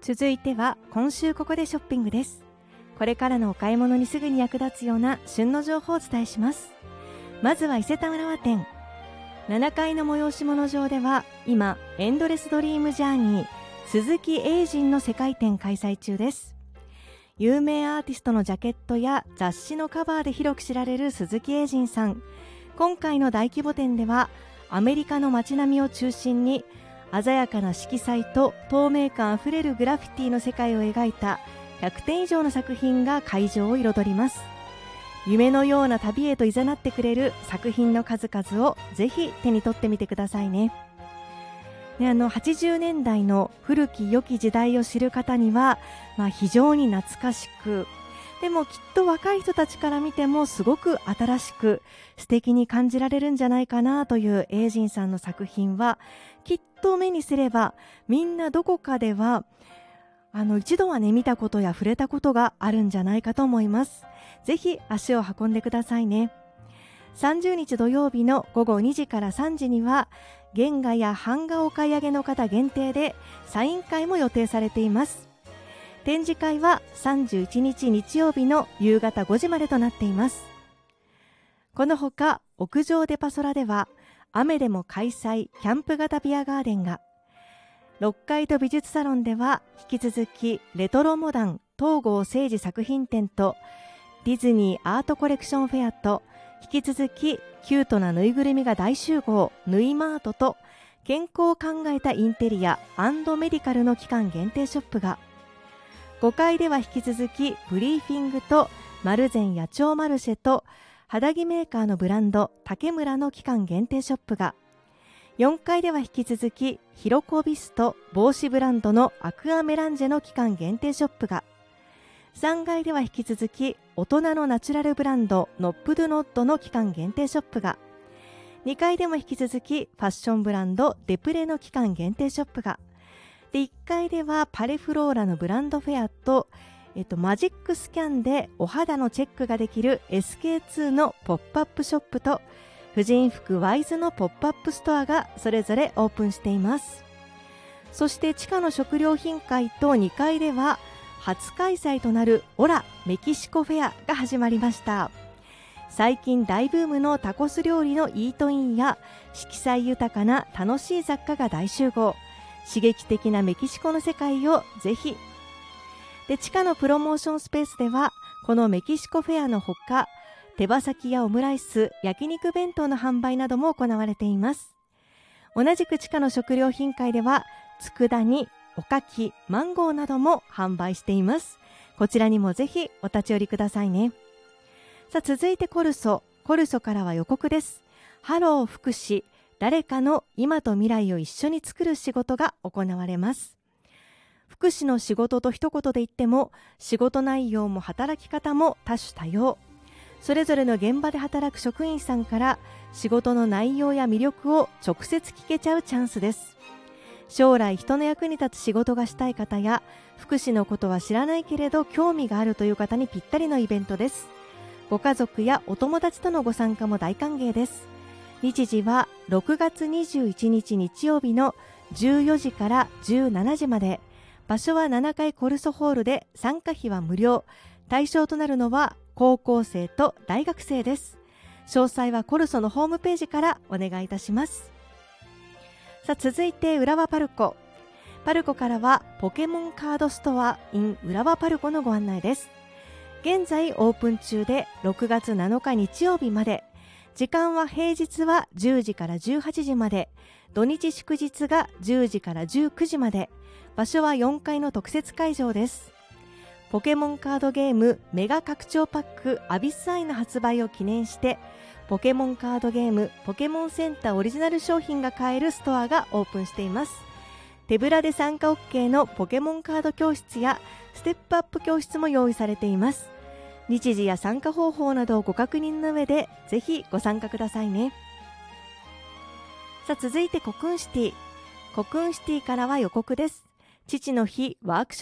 続いては今週ここでショッピングです。これからのお買い物にすぐに役立つような旬の情報をお伝えします。まずは伊勢丹浦和店。7階の催し物場では今エンドレスドリームジャーニー鈴木英人の世界展開催中です。有名アーティストのジャケットや雑誌のカバーで広く知られる鈴木英人さん。今回の大規模展ではアメリカの街並みを中心に鮮やかな色彩と透明感あふれるグラフィティの世界を描いた100点以上の作品が会場を彩ります。夢のような旅へと誘ってくれる作品の数々をぜひ手に取ってみてくださいね。80年代の古き良き時代を知る方には、非常に懐かしく、でもきっと若い人たちから見てもすごく新しく素敵に感じられるんじゃないかなという英人さんの作品は、きっと目にすればみんなどこかでは一度はね見たことや触れたことがあるんじゃないかと思います。ぜひ足を運んでくださいね。30日土曜日の午後2時から3時には原画や版画をお買い上げの方限定でサイン会も予定されています。展示会は31日日曜日の夕方5時までとなっています。このほか屋上デパソラでは雨でも開催キャンプ型ビアガーデンが、6階と美術サロンでは引き続きレトロモダン東郷誠司作品展とディズニーアートコレクションフェアと引き続きキュートなぬいぐるみが大集合ぬいマートと健康を考えたインテリア&メディカルの期間限定ショップが、5階では引き続きブリーフィングと丸善野鳥マルシェと肌着メーカーのブランド竹村の期間限定ショップが、4階では引き続きヒロコビスと帽子ブランドのアクアメランジェの期間限定ショップが、3階では引き続き大人のナチュラルブランドノップドゥノットの期間限定ショップが、2階でも引き続きファッションブランドデプレの期間限定ショップが、で1階ではパレフローラのブランドフェアと、マジックスキャンでお肌のチェックができる SK2 のポップアップショップと婦人服ワイズのポップアップストアがそれぞれオープンしています。そして地下の食料品会と2階では初開催となるオラメキシコフェアが始まりました。最近大ブームのタコス料理のイートインや色彩豊かな楽しい雑貨が大集合、刺激的なメキシコの世界をぜひ。で地下のプロモーションスペースではこのメキシコフェアのほか手羽先やオムライス、焼肉弁当の販売なども行われています。同じく地下の食料品会では佃煮、おかき、マンゴーなども販売しています。こちらにもぜひお立ち寄りくださいね。さあ続いてコルソからは予告です。ハロー福祉、誰かの今と未来を一緒に作る仕事が行われます。福祉の仕事と一言で言っても仕事内容も働き方も多種多様、それぞれの現場で働く職員さんから仕事の内容や魅力を直接聞けちゃうチャンスです。将来人の役に立つ仕事がしたい方や福祉のことは知らないけれど興味があるという方にぴったりのイベントです。ご家族やお友達とのご参加も大歓迎です。日時は6月21日日曜日の14時から17時まで、場所は7階コルソホールで参加費は無料、対象となるのは高校生と大学生です。詳細はコルソのホームページからお願いいたします。さあ続いて浦和パルコからはポケモンカードストア in 浦和パルコのご案内です。現在オープン中で6月7日日曜日まで、時間は平日は10時から18時まで、土日祝日が10時から19時まで、場所は4階の特設会場です。ポケモンカードゲームメガ拡張パックアビスアイの発売を記念してポケモンカードゲームポケモンセンターオリジナル商品が買えるストアがオープンしています。手ぶらで参加 OK のポケモンカード教室やステップアップ教室も用意されています。日時や参加方法などをご確認の上でぜひご参加くださいね。さあ続いてコクーンシティからは予告です。父の日ワークショップ